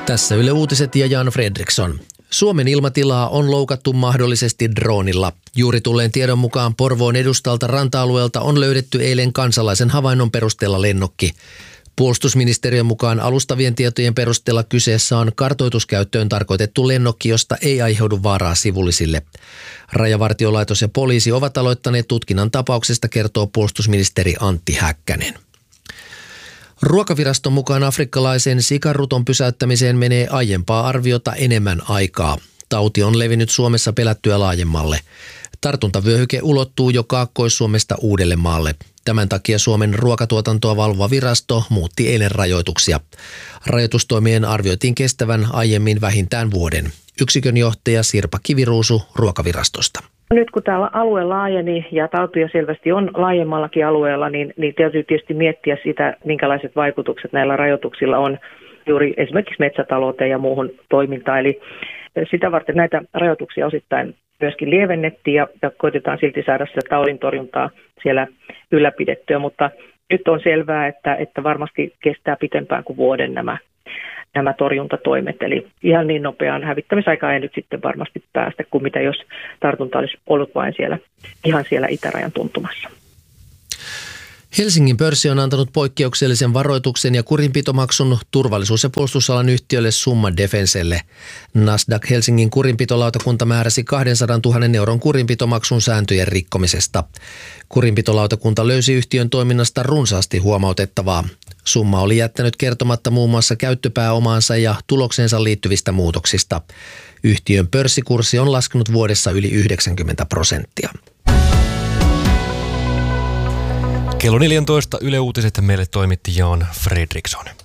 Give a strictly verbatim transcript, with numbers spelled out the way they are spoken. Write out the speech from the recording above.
Tässä Yle Uutiset ja Jan Fredriksson. Suomen ilmatilaa on loukattu mahdollisesti droonilla. Juuri tulleen tiedon mukaan Porvoon edustalta ranta-alueelta on löydetty eilen kansalaisen havainnon perusteella lennokki. Puolustusministeriön mukaan alustavien tietojen perusteella kyseessä on kartoituskäyttöön tarkoitettu lennokki, josta ei aiheudu vaaraa sivullisille. Rajavartiolaitos ja poliisi ovat aloittaneet tutkinnan tapauksesta, kertoo puolustusministeri Antti Häkkänen. Ruokaviraston mukaan afrikkalaisen sikaruton pysäyttämiseen menee aiempaa arviota enemmän aikaa. Tauti on levinnyt Suomessa pelättyä laajemmalle. Tartuntavyöhyke ulottuu jo Kaakkois-Suomesta Uudellemaalle. Tämän takia Suomen ruokatuotantoa valvova virasto muutti eilen rajoituksia. Rajoitustoimien arvioitiin kestävän aiemmin vähintään vuoden. Yksikön johtaja Sirpa Kiviruusu Ruokavirastosta. Nyt kun tämä alue laajeni ja tautia selvästi on laajemmallakin alueella, niin, niin täytyy tietysti miettiä sitä, minkälaiset vaikutukset näillä rajoituksilla on juuri esimerkiksi metsätalouteen ja muuhun toimintaan. Eli sitä varten näitä rajoituksia osittain myöskin lievennettiin ja, ja koitetaan silti saada sitä taudin torjuntaa siellä ylläpidettyä, mutta nyt on selvää, että, että varmasti kestää pitempään kuin vuoden nämä, nämä torjuntatoimet. Eli ihan niin nopeaan hävittämisaikaan ei nyt sitten varmasti päästä kuin mitä jos tartunta olisi ollut vain siellä, ihan siellä itärajan tuntumassa. Helsingin pörssi on antanut poikkeuksellisen varoituksen ja kurinpitomaksun turvallisuus- ja puolustusalan yhtiölle Summa Defenselle. Nasdaq Helsingin kurinpitolautakunta määräsi kaksisataatuhatta euron kurinpitomaksun sääntöjen rikkomisesta. Kurinpitolautakunta löysi yhtiön toiminnasta runsaasti huomautettavaa. Summa oli jättänyt kertomatta muun muassa käyttöpääomaansa ja tulokseensa liittyvistä muutoksista. Yhtiön pörssikurssi on laskenut vuodessa yli yhdeksänkymmentä prosenttia. Kello neljätoista Yle Uutiset meille toimitti Jan Fredriksson.